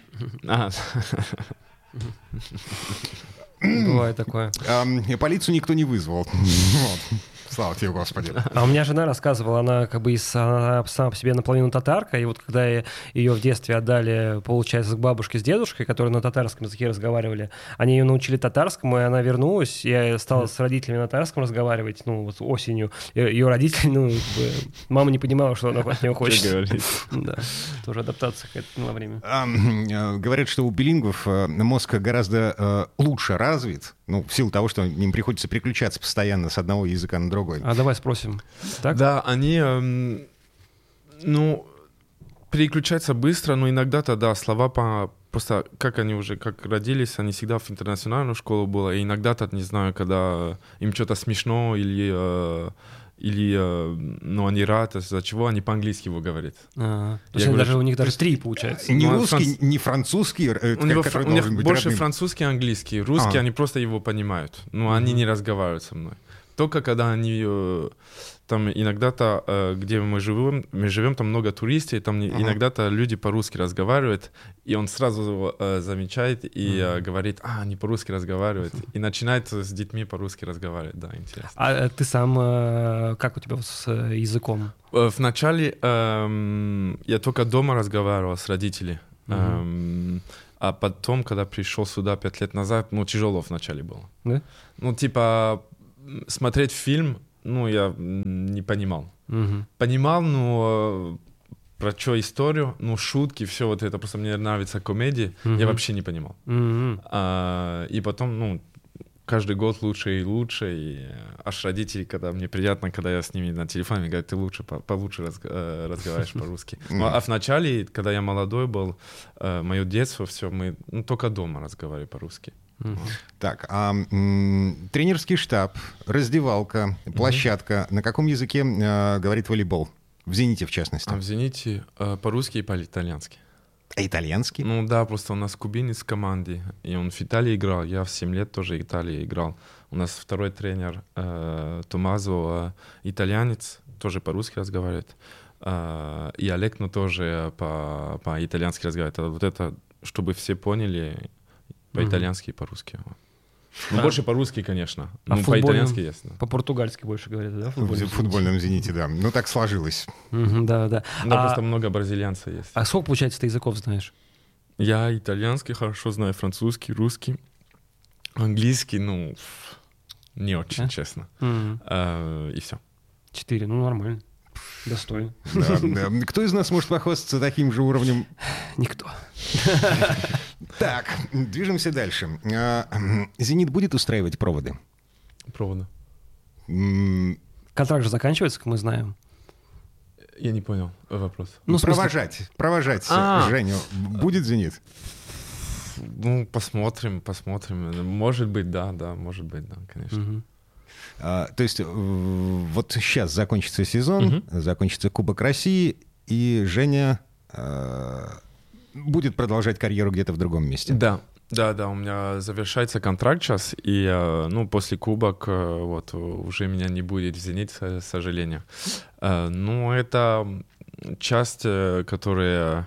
Бывает такое. Полицию никто не вызвал. Слава тебе, Господи. А у меня жена рассказывала, она сама по себе наполовину татарка, и вот когда ее в детстве отдали, получается, к бабушке с дедушкой, которые на татарском языке разговаривали, они ее научили татарскому, и она вернулась, и стала с родителями на татарском разговаривать, осенью. Ее родители, мама не понимала, что она от нее хочет. Да, тоже адаптация какая-то на время. Говорят, что у билингвов мозг гораздо лучше развит, в силу того, что им приходится переключаться постоянно с одного языка на другой. А давай спросим. Так? Да, они, переключаются быстро, но иногда-то, да, слова просто, как они уже, как родились, они всегда в интернациональную школу были, и иногда-то, не знаю, когда им что-то смешно или или они рады, из-за чего они по-английски его говорят. То есть даже у них даже 3 получается. Не русский, не французский, у них больше французский и английский. Русский они просто его понимают, но они не разговаривают со мной. Только когда они там иногда-то, где мы живем, там много туристов, там иногда-то люди по-русски разговаривают, и он сразу замечает и говорит, они по-русски разговаривают, и начинает с детьми по-русски разговаривать, да, интересно. А ты сам, как у тебя с языком? Вначале я только дома разговаривал с родителями, а потом, когда пришел сюда 5 лет назад, тяжело вначале было. Да? Смотреть фильм, я не понимал. Понимал, но про что историю, шутки, все вот это, просто мне нравится комедия, я вообще не понимал. И потом, каждый год лучше и лучше, и аж родители, когда мне приятно, когда я с ними на телефоне, говорят, ты получше разговариваешь по-русски. А вначале, когда я молодой был, мое детство, все, мы только дома разговаривали по-русски. Так, тренерский штаб, раздевалка, площадка. На каком языке говорит волейбол? В «Зените», в частности. В «Зените» по-русски и по-итальянски. А итальянский? Да, просто у нас кубинец в команде, и он в Италии играл. Я в 7 лет тоже в Италии играл. У нас второй тренер Томазо, итальянец, тоже по-русски разговаривает. И Олег, тоже по-итальянски разговаривает. Вот это, чтобы все поняли... По-итальянски и по-русски. Больше по-русски, конечно. По-итальянски есть. Да. По-португальски больше говорят, да? В футбольном «Зените», да. Так сложилось. Да. Просто много бразильянцев есть. А сколько, получается, ты языков знаешь? Я итальянский хорошо знаю, французский, русский, английский, не очень, честно. И все. 4, нормально. Достойно. Да. Кто из нас может похвастаться таким же уровнем? Никто. Так, движемся дальше. «Зенит» будет устраивать проводы? Проводы. Контракт же заканчивается, как мы знаем. Я не понял вопрос. Провожать Женю. Будет «Зенит»? Посмотрим. Может быть, да, конечно. То есть вот сейчас закончится сезон, закончится Кубок России, и Женя будет продолжать карьеру где-то в другом месте. Да, у меня завершается контракт сейчас, и после Кубок уже меня не будет в «Зените», к сожалению. Но это часть, которая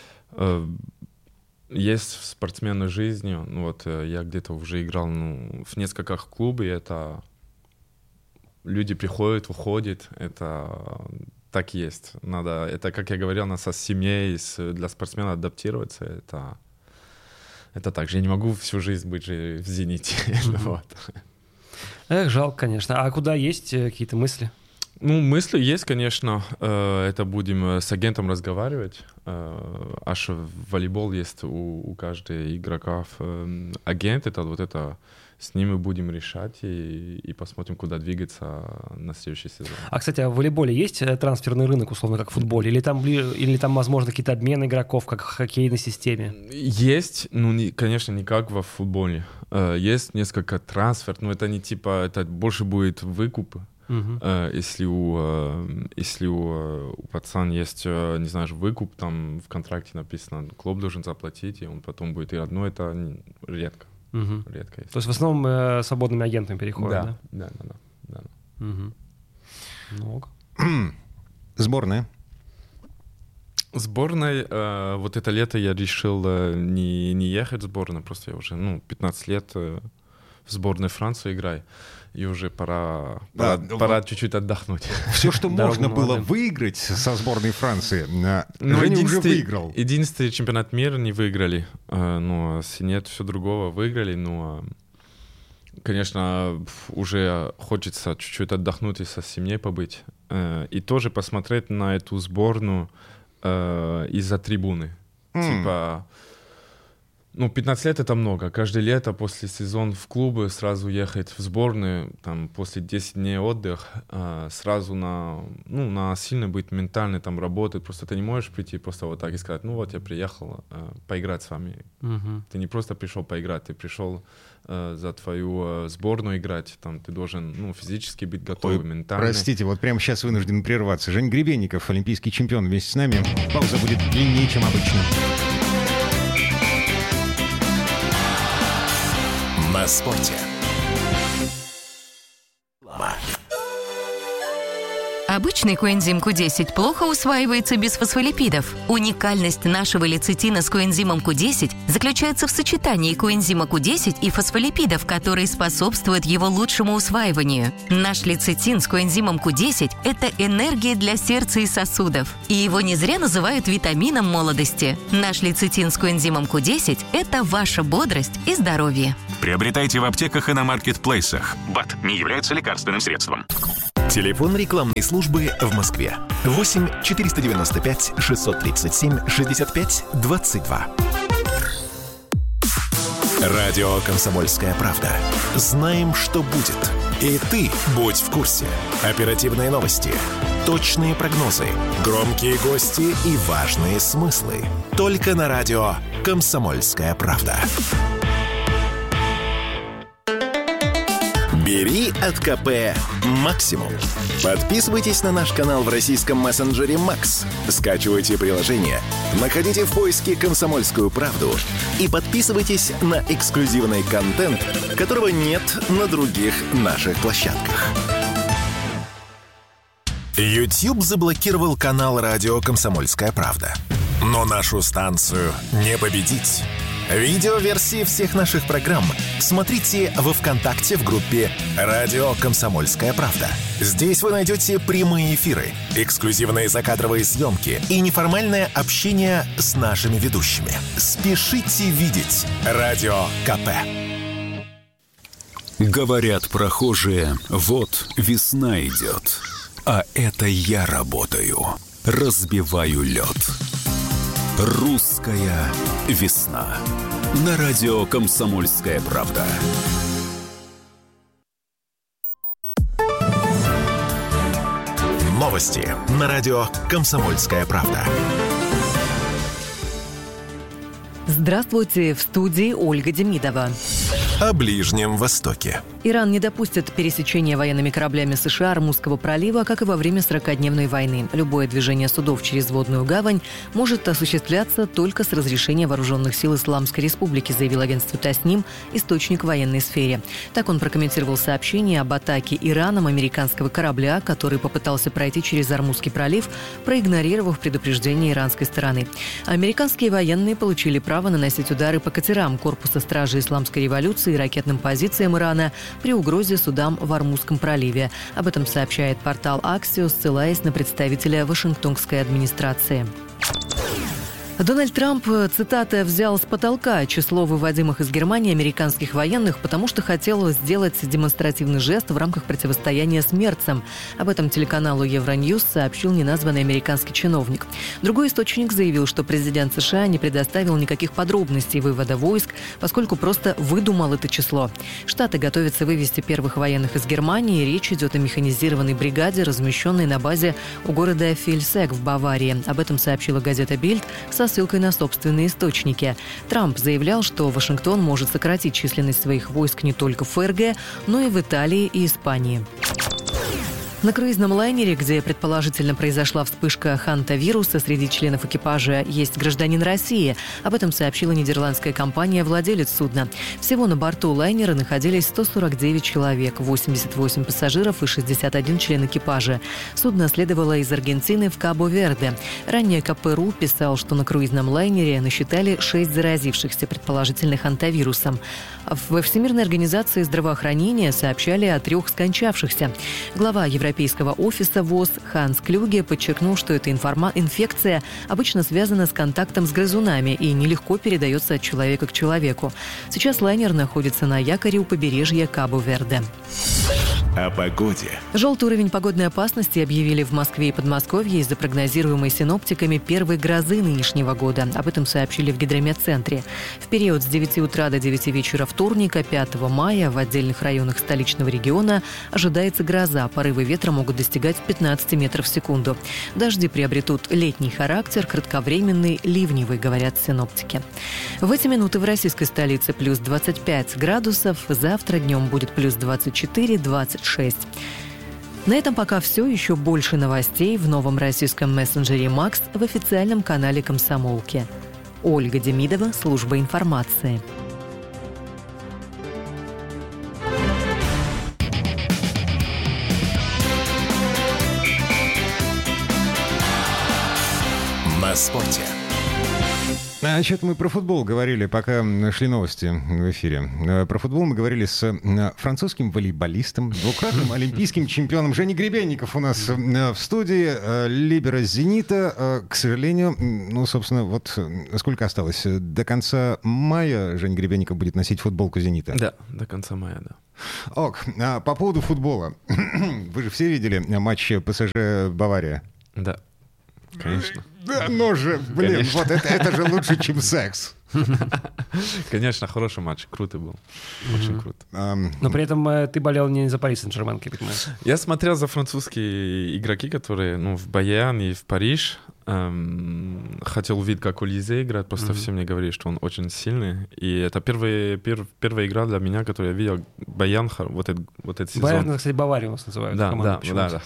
есть в спортсменной жизни. Я где-то уже играл в нескольких клубах, и это... Люди приходят, уходят, это так и есть. Это, как я говорил, надо со семьей, для спортсмена адаптироваться. Это так же. Я не могу всю жизнь быть же в «Зените». Жалко, конечно. А куда есть какие-то мысли? Мысли есть, конечно. Это будем с агентом разговаривать. Аж волейбол есть у каждого игрока агент. Это с ними будем решать и посмотрим, куда двигаться на следующий сезон. А, кстати, в волейболе есть трансферный рынок, условно, как в футболе? Или там возможно, какие-то обмены игроков, как в хоккейной системе? Есть, конечно, не как во футболе. Есть несколько трансферов, но это не это больше будет выкуп. Если у пацана есть, не знаю, выкуп, там в контракте написано, клуб должен заплатить, и он потом будет играть. Но это редко. Редко есть. То есть в основном свободными агентами переходят, да? Да. Сборная? Сборной, это лето я решил не ехать в сборную, просто я уже 15 лет в сборной Франции играю, и уже пора чуть-чуть отдохнуть. Все, что можно было выиграть со сборной Франции, Женя уже выиграл. Единственный чемпионат мира не выиграли, но нет, все другого выиграли, но, конечно, уже хочется чуть-чуть отдохнуть и со семьей побыть, и тоже посмотреть на эту сборную из-за трибуны. 15 лет это много. Каждое лето после сезона в клубы сразу ехать в сборную, там, после 10 дней отдых, сразу на сильно быть ментально там работать. Просто ты не можешь прийти просто вот так и сказать, я приехал поиграть с вами. Ты не просто пришел поиграть, ты пришел за твою сборную играть. Там ты должен физически быть готов, ментально. Простите, вот прямо сейчас вынужден прерваться. Жень Гребенников, олимпийский чемпион, вместе с нами. Пауза будет длиннее, чем обычно. На спорте. Обычный коэнзим Q10 плохо усваивается без фосфолипидов. Уникальность нашего лецитина с коэнзимом Q10 заключается в сочетании коэнзима Q10 и фосфолипидов, которые способствуют его лучшему усваиванию. Наш лецитин с коэнзимом Q10 – это энергия для сердца и сосудов. И его не зря называют витамином молодости. Наш лецитин с коэнзимом Q10 – это ваша бодрость и здоровье. Приобретайте в аптеках и на маркетплейсах. БАД не является лекарственным средством. Телефон рекламной службы в Москве. 8 495 637 65 22. Радио «Комсомольская правда». Знаем, что будет. И ты будь в курсе. Оперативные новости, точные прогнозы, громкие гости и важные смыслы. Только на радио «Комсомольская правда». Бери от КП максимум. Подписывайтесь на наш канал в российском мессенджере Макс. Скачивайте приложение, находите в поиске «Комсомольскую правду» и подписывайтесь на эксклюзивный контент, которого нет на других наших площадках. YouTube заблокировал канал радио «Комсомольская правда». Но нашу станцию не победить. Видеоверсии всех наших программ смотрите во ВКонтакте в группе «Радио Комсомольская правда». Здесь вы найдете прямые эфиры, эксклюзивные закадровые съемки и неформальное общение с нашими ведущими. Спешите видеть Радио КП. Говорят прохожие, вот весна идет, а это я работаю, разбиваю лед. Русская весна. На радио «Комсомольская правда». Новости на радио «Комсомольская правда». Здравствуйте, в студии Ольга Демидова. О Ближнем Востоке. Иран не допустит пересечения военными кораблями США Ормузского пролива, как и во время 40-дневной войны. Любое движение судов через водную гавань может осуществляться только с разрешения вооруженных сил Исламской Республики, заявил агентство Тасним, источник в военной сфере. Так он прокомментировал сообщение об атаке Ираном американского корабля, который попытался пройти через Ормузский пролив, проигнорировав предупреждение иранской стороны. Американские военные получили право наносить удары по катерам корпуса стражи Исламской революции и ракетным позициям Ирана при угрозе судам в Ормузском проливе. Об этом сообщает портал Axios, ссылаясь на представителя Вашингтонской администрации. Дональд Трамп, цитата, «взял с потолка число выводимых из Германии американских военных, потому что хотел сделать демонстративный жест в рамках противостояния с Мерцем». Об этом телеканалу Евроньюз сообщил неназванный американский чиновник. Другой источник заявил, что президент США не предоставил никаких подробностей вывода войск, поскольку просто выдумал это число. Штаты готовятся вывести первых военных из Германии, и речь идет о механизированной бригаде, размещенной на базе у города Фельсек в Баварии. Об этом сообщила газета «Бильд» со ссылкой на собственные источники. Трамп заявлял, что Вашингтон может сократить численность своих войск не только в ФРГ, но и в Италии и Испании. На круизном лайнере, где предположительно произошла вспышка хантавируса, среди членов экипажа есть гражданин России. Об этом сообщила нидерландская компания-владелец судна. Всего на борту лайнера находились 149 человек, 88 пассажиров и 61 член экипажа. Судно следовало из Аргентины в Кабо-Верде. Ранее КПРУ писал, что на круизном лайнере насчитали 6 заразившихся, предположительно хантавирусом. Во Всемирной организации здравоохранения сообщали о 3 скончавшихся. Глава Европейского офиса ВОЗ Ханс Клюге подчеркнул, что эта инфекция обычно связана с контактом с грызунами и нелегко передается от человека к человеку. Сейчас лайнер находится на якоре у побережья Кабо-Верде. о погоде. Желтый уровень погодной опасности объявили в Москве и Подмосковье из-за прогнозируемой синоптиками первой грозы нынешнего года. Об этом сообщили в Гидрометцентре. В период с 9 утра до 9 вечера вторника, 5 мая, в отдельных районах столичного региона ожидается гроза. Порывы ветра могут достигать 15 метров в секунду. Дожди приобретут летний характер, кратковременный, ливневый, говорят синоптики. В эти минуты в российской столице плюс 25 градусов. Завтра днем будет плюс 24-26. На этом пока все. Еще больше новостей в новом российском мессенджере «Макс» в официальном канале «Комсомолки». Ольга Демидова, служба информации. На спорте. Значит, мы про футбол говорили, пока шли новости в эфире. Про футбол мы говорили с французским волейболистом, двукратным олимпийским чемпионом Женей Гребенников у нас в студии. Либеро «Зенита». К сожалению, собственно, вот сколько осталось? До конца мая Женя Гребенников будет носить футболку «Зенита». Да, до конца мая, да. Ок, по поводу футбола. Вы же все видели матч ПСЖ-Бавария? Да. Конечно. Да, ну же, блин, конечно. Вот это же лучше, чем секс. Конечно, хороший матч, круто был. Очень круто. Но при этом ты болел не за Пари Сен-Жермен, как я понимаю. Я смотрел за французские игроки, которые в Байерн и в Париж. Хотел увидеть, как Олизе играет. Просто все мне говорили, что он очень сильный. И это первая игра для меня, которую я видел. Байерн, вот этот сезон. Байерн, кстати, Бавария у нас называют. Да.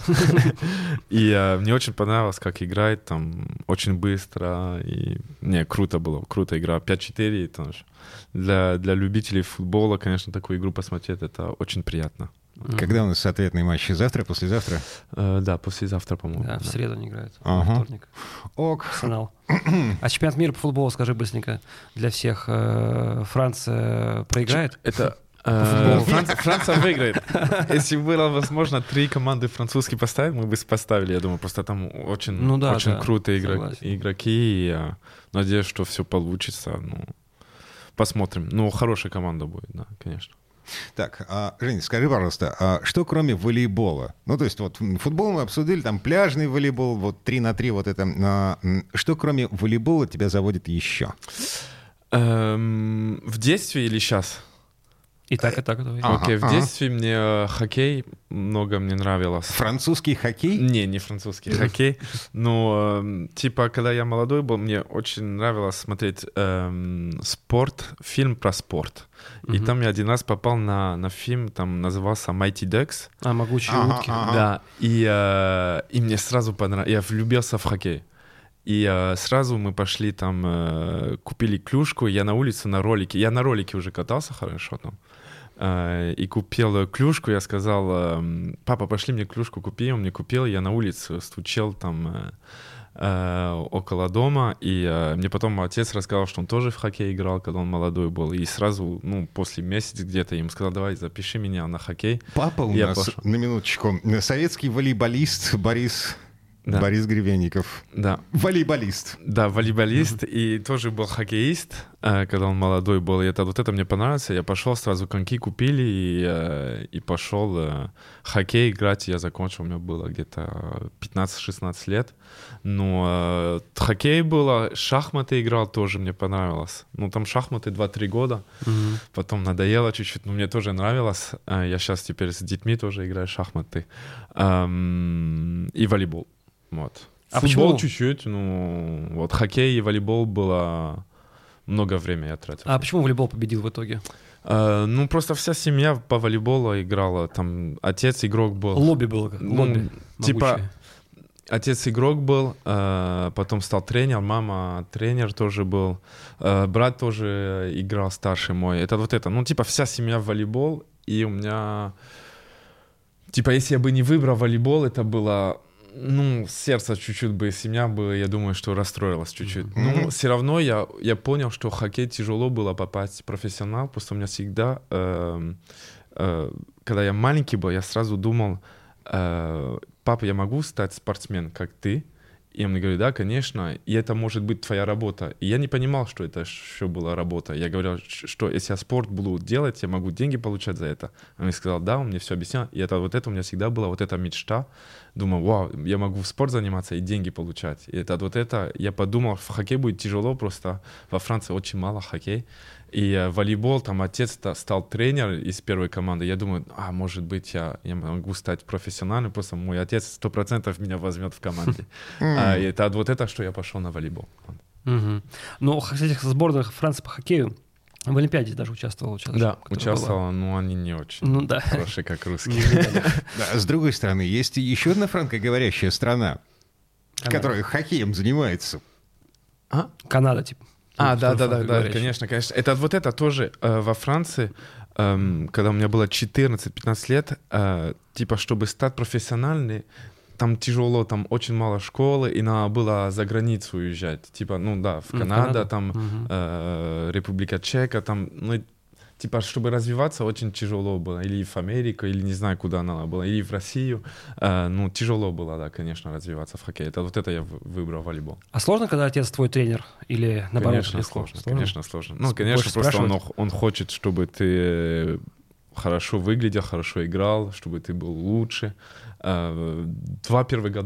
И мне очень понравилось, как играет. Там очень быстро. И круто было. Круто игра. 5-4. Для любителей футбола, конечно, такую игру посмотреть, это очень приятно. Когда у нас ответный матч? Завтра, послезавтра? Да, послезавтра, по-моему. Да, в среду они играют. Вторник. Ок. Арсенал. А чемпионат мира по футболу, скажи быстренько, для всех. Франция проиграет? Это... Франция выиграет. Если было возможно 3 команды французские поставить, мы бы поставили. Я думаю, просто там очень крутые игроки. И надеюсь, что все получится. Посмотрим. Хорошая команда будет, да, конечно. Так, Жень, скажи, пожалуйста, что кроме волейбола? То есть вот футбол мы обсудили, там пляжный волейбол, вот 3-на-3 вот это. Что кроме волейбола тебя заводит еще? В детстве или сейчас? И так. Окей, в детстве мне хоккей много мне нравилось. Французский хоккей? Не французский хоккей. Но, когда я молодой был, мне очень нравилось смотреть фильм про спорт. И там я один раз попал на фильм, там назывался «Mighty Ducks». «Могучие утки». Да, и мне сразу понравилось. Я влюбился в хоккей. И сразу мы пошли там, купили клюшку, я на улице на ролике. Я на ролике уже катался хорошо там. И купил клюшку, я сказал: папа, пошли мне клюшку купи. Он мне купил, я на улице стучал там около дома. И мне потом отец рассказал, что он тоже в хоккей играл, когда он молодой был. И сразу, после месяца где-то, я ему сказал: давай, запиши меня на хоккей. Папа у нас, пошел. На минуточку, советский волейболист Борис Гребенников. Да. Волейболист. Да, волейболист. И тоже был хоккеист, когда он молодой был. И это мне понравилось. Я пошел, сразу коньки купили и пошел хоккей играть. Я закончил, у меня было где-то 15-16 лет. Но хоккей было, шахматы играл тоже, мне понравилось. Там шахматы 2-3 года. Потом надоело чуть-чуть, но мне тоже нравилось. Я сейчас теперь с детьми тоже играю в шахматы. И волейбол. Вот. А футбол почему? Чуть-чуть, хоккей и волейбол было много времени я тратил. А почему волейбол победил в итоге? Просто вся семья по волейболу играла, там отец игрок был. Лобби было. Отец игрок был, потом стал тренер, мама тренер тоже был, брат тоже играл, старший мой. Вся семья в волейбол, и у меня, если я бы не выбрал волейбол, это было... сердце чуть-чуть бы, семья бы, я думаю, что расстроилась чуть-чуть. Все равно я понял, что в хоккей тяжело было попасть в профессионал. Просто у меня всегда, когда я маленький был, я сразу думал: папа, я могу стать спортсменом, как ты? И он мне говорит, да, конечно, и это может быть твоя работа. И я не понимал, что это еще была работа. Я говорил, что если я спорт буду делать, я могу деньги получать за это. Он мне сказал, да, он мне все объяснял. И это вот это у меня всегда была вот эта мечта. Думаю, вау, я могу в спорт заниматься и деньги получать. И это вот это, я подумал, в хоккей будет тяжело, просто во Франции очень мало хоккей. И волейбол, там отец стал тренер из первой команды. Я думаю, может быть, я могу стать профессиональным, просто мой отец 100% меня возьмет в команде. И это вот это, что я пошел на волейбол. Ну, кстати, сборная Франции по хоккею в Олимпиаде даже участвовала. Да, участвовала, но они не очень хорошие, как русские. С другой стороны, есть еще одна франкоговорящая страна, которая хоккеем занимается. Канада, типа. Да, конечно. Это вот это тоже во Франции, когда у меня было 14-15 лет, типа, чтобы стать профессиональным, там тяжело, там очень мало школы, и надо было за границу уезжать. Типа, в Канаду, там Республика Чеха, там, типа, чтобы развиваться, очень тяжело было. Или в Америку, или не знаю, куда надо было, или в Россию. Тяжело было, да, конечно, развиваться в хоккее. Вот это я выбрал волейбол. А сложно, когда отец твой тренер? Или наоборот? Конечно, сложно. Конечно, сложно. Конечно, просто он хочет, чтобы ты хорошо выглядел, хорошо играл, чтобы ты был лучше. 2 первых года